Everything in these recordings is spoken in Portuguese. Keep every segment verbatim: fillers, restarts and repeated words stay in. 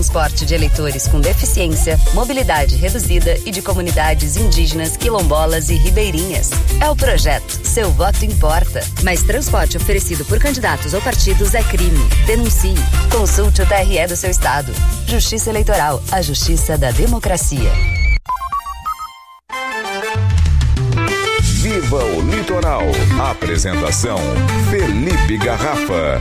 Transporte de eleitores com deficiência, mobilidade reduzida e de comunidades indígenas, quilombolas e ribeirinhas. É o projeto Seu Voto Importa. Mas transporte oferecido por candidatos ou partidos é crime. Denuncie. Consulte o T R E do seu estado. Justiça Eleitoral, a justiça da democracia. Viva o Litoral. Apresentação Felipe Garrafa.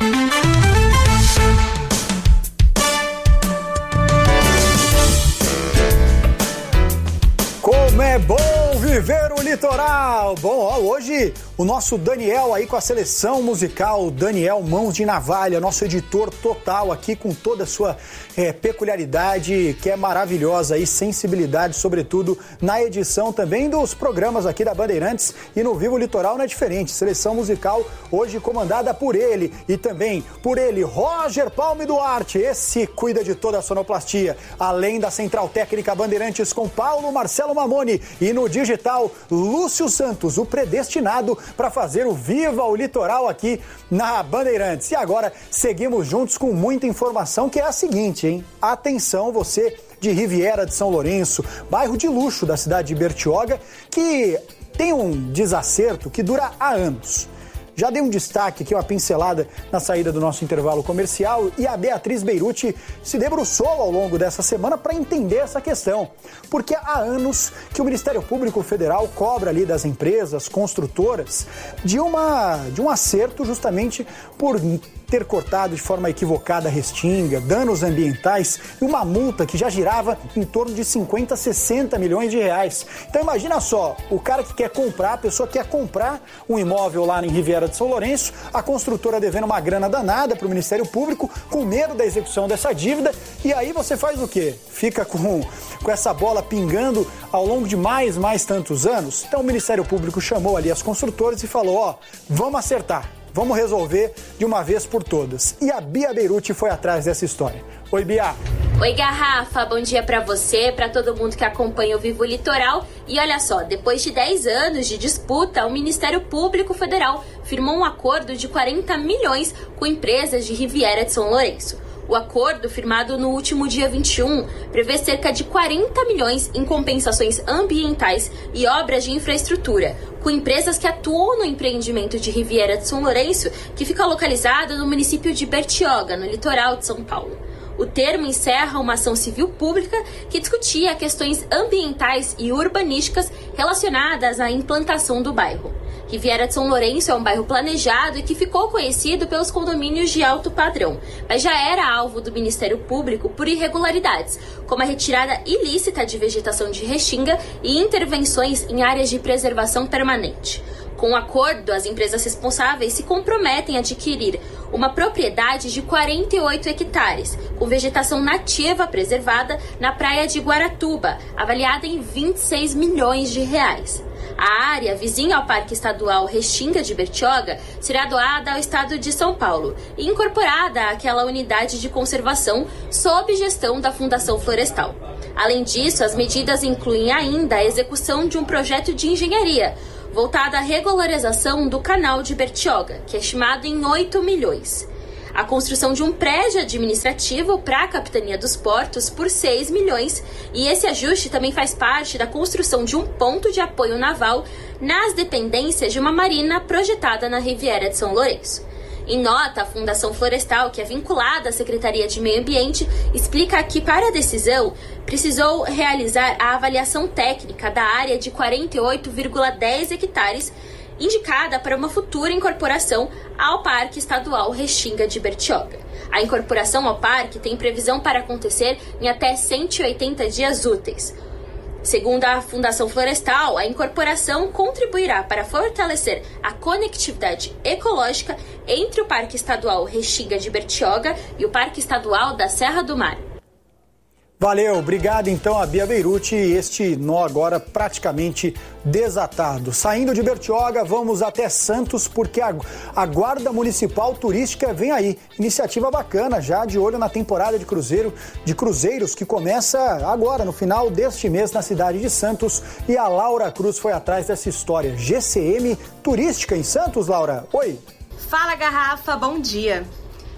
Como é bom viver o litoral! Bom, ó, hoje o nosso Daniel aí com a seleção musical, Daniel Mãos de Navalha, nosso editor total aqui com toda a sua é, peculiaridade, que é maravilhosa e sensibilidade, sobretudo na edição também dos programas aqui da Bandeirantes, e no Vivo Litoral não é diferente. Seleção musical hoje comandada por ele e também por ele, Roger Palme Duarte, esse cuida de toda a sonoplastia, além da Central Técnica Bandeirantes com Paulo Marcelo Mamoni e no digital Lúcio Santos, o predestinado para fazer o Viva o Litoral aqui na Bandeirantes. E agora seguimos juntos com muita informação, que é a seguinte, hein? Atenção, você de Riviera de São Lourenço, bairro de luxo da cidade de Bertioga, que tem um desacerto que dura há anos. Já dei um destaque aqui, uma pincelada na saída do nosso intervalo comercial, e a Beatriz Beirute se debruçou ao longo dessa semana para entender essa questão. Porque há anos que o Ministério Público Federal cobra ali das empresas construtoras de, uma, de um acerto justamente por ter cortado de forma equivocada a restinga, danos ambientais e uma multa que já girava em torno de cinquenta, sessenta milhões de reais. Então imagina só, o cara que quer comprar, a pessoa quer comprar um imóvel lá em Riviera de São Lourenço, a construtora devendo uma grana danada para o Ministério Público, com medo da execução dessa dívida, e aí você faz o quê? Fica com, com essa bola pingando ao longo de mais, mais tantos anos? Então o Ministério Público chamou ali as construtoras e falou, ó, vamos acertar. Vamos resolver de uma vez por todas. E a Bia Beirute foi atrás dessa história. Oi, Bia. Oi, Garrafa. Bom dia pra você, pra todo mundo que acompanha o Vivo Litoral. E olha só, depois de dez anos de disputa, o Ministério Público Federal firmou um acordo de quarenta milhões com empresas de Riviera de São Lourenço. O acordo, firmado no último dia vinte e um, prevê cerca de quarenta milhões em compensações ambientais e obras de infraestrutura, com empresas que atuam no empreendimento de Riviera de São Lourenço, que fica localizado no município de Bertioga, no litoral de São Paulo. O termo encerra uma ação civil pública que discutia questões ambientais e urbanísticas relacionadas à implantação do bairro. Riviera de São Lourenço é um bairro planejado e que ficou conhecido pelos condomínios de alto padrão, mas já era alvo do Ministério Público por irregularidades, como a retirada ilícita de vegetação de restinga e intervenções em áreas de preservação permanente. Com o acordo, as empresas responsáveis se comprometem a adquirir uma propriedade de quarenta e oito hectares, com vegetação nativa preservada na praia de Guaratuba, avaliada em vinte e seis milhões de reais. A área vizinha ao Parque Estadual Restinga de Bertioga será doada ao estado de São Paulo e incorporada àquela unidade de conservação sob gestão da Fundação Florestal. Além disso, as medidas incluem ainda a execução de um projeto de engenharia voltado à regularização do canal de Bertioga, que é estimado em oito milhões. A construção de um prédio administrativo para a Capitania dos Portos por seis milhões, e esse ajuste também faz parte da construção de um ponto de apoio naval nas dependências de uma marina projetada na Riviera de São Lourenço. Em nota, a Fundação Florestal, que é vinculada à Secretaria de Meio Ambiente, explica que, para a decisão, precisou realizar a avaliação técnica da área de quarenta e oito vírgula dez hectares, indicada para uma futura incorporação ao Parque Estadual Restinga de Bertioga. A incorporação ao parque tem previsão para acontecer em até cento e oitenta dias úteis. Segundo a Fundação Florestal, a incorporação contribuirá para fortalecer a conectividade ecológica entre o Parque Estadual Restinga de Bertioga e o Parque Estadual da Serra do Mar. Valeu, obrigado então a Bia Beirute, este nó agora praticamente desatado. Saindo de Bertioga, vamos até Santos, porque a, a Guarda Municipal Turística vem aí. Iniciativa bacana, já de olho na temporada de cruzeiro, de cruzeiros que começa agora, no final deste mês, na cidade de Santos. E a Laura Cruz foi atrás dessa história. G C M Turística em Santos, Laura. Oi. Fala, Garrafa, bom dia.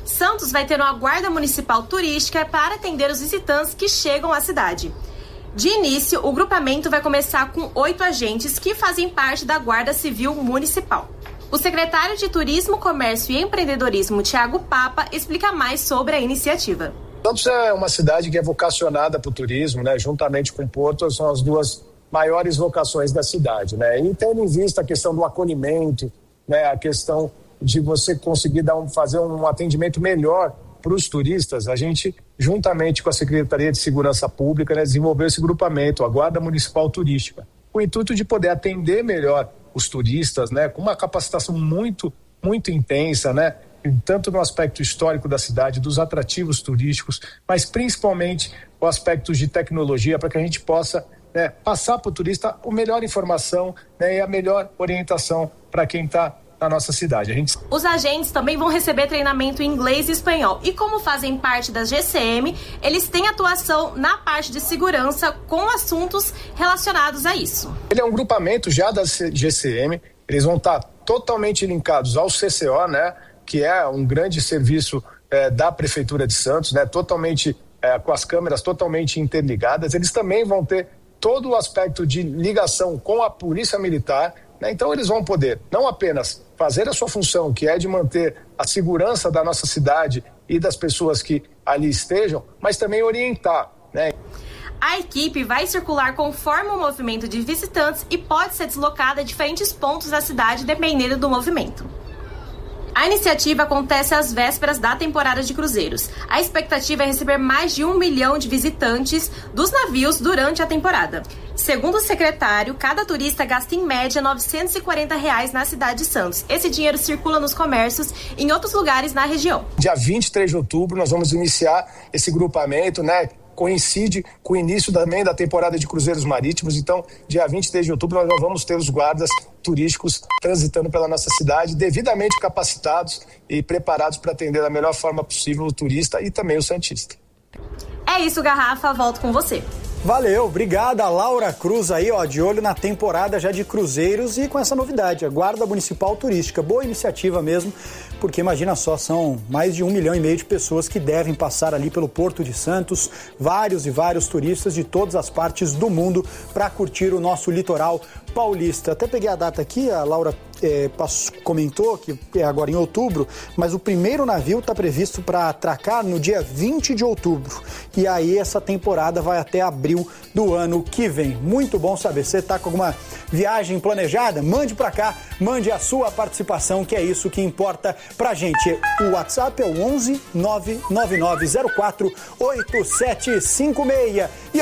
Santos vai ter uma guarda municipal turística para atender os visitantes que chegam à cidade. De início, o grupamento vai começar com oito agentes que fazem parte da Guarda Civil Municipal. O secretário de Turismo, Comércio e Empreendedorismo, Thiago Papa, explica mais sobre a iniciativa. Santos é uma cidade que é vocacionada para o turismo, né? Juntamente com Porto, são as duas maiores vocações da cidade, né? E tendo em vista a questão do acolhimento, né? A questão de você conseguir dar um, fazer um atendimento melhor para os turistas, a gente, juntamente com a Secretaria de Segurança Pública, né, desenvolveu esse grupamento, a Guarda Municipal Turística, com o intuito de poder atender melhor os turistas, né, com uma capacitação muito, muito intensa, né, tanto no aspecto histórico da cidade, dos atrativos turísticos, mas principalmente o aspecto de tecnologia, para que a gente possa, né, passar para o turista a melhor informação, né, e a melhor orientação para quem está na nossa cidade. A gente... Os agentes também vão receber treinamento em inglês e espanhol. E como fazem parte da G C M, eles têm atuação na parte de segurança com assuntos relacionados a isso. Ele é um grupamento já da G C M, eles vão estar totalmente linkados ao C C O, né, que é um grande serviço é, da Prefeitura de Santos, né, totalmente é, com as câmeras totalmente interligadas. Eles também vão ter todo o aspecto de ligação com a Polícia Militar, né, então eles vão poder não apenas fazer a sua função, que é de manter a segurança da nossa cidade e das pessoas que ali estejam, mas também orientar, né? A equipe vai circular conforme o movimento de visitantes e pode ser deslocada a diferentes pontos da cidade, dependendo do movimento. A iniciativa acontece às vésperas da temporada de cruzeiros. A expectativa é receber mais de um milhão de visitantes dos navios durante a temporada. Segundo o secretário, cada turista gasta em média novecentos e quarenta reais na cidade de Santos. Esse dinheiro circula nos comércios e em outros lugares na região. Dia vinte e três de outubro nós vamos iniciar esse grupamento, né? Coincide com o início também da temporada de cruzeiros marítimos, então dia vinte e três de outubro nós já vamos ter os guardas turísticos transitando pela nossa cidade, devidamente capacitados e preparados para atender da melhor forma possível o turista e também o santista. É isso, Garrafa, volto com você. Valeu, obrigada, Laura Cruz aí, ó, de olho na temporada já de cruzeiros e com essa novidade, a Guarda Municipal Turística. Boa iniciativa mesmo, porque imagina só, são mais de um milhão e meio de pessoas que devem passar ali pelo Porto de Santos, vários e vários turistas de todas as partes do mundo para curtir o nosso litoral paulista. Até peguei a data aqui, a Laura é, comentou que é agora em outubro, mas o primeiro navio está previsto para atracar no dia vinte de outubro. E aí essa temporada vai até abril do ano que vem. Muito bom saber. Você está com alguma viagem planejada? Mande para cá, mande a sua participação, que é isso que importa pra gente. O WhatsApp é o onze nove nove nove zero quatro oito sete cinco seis. E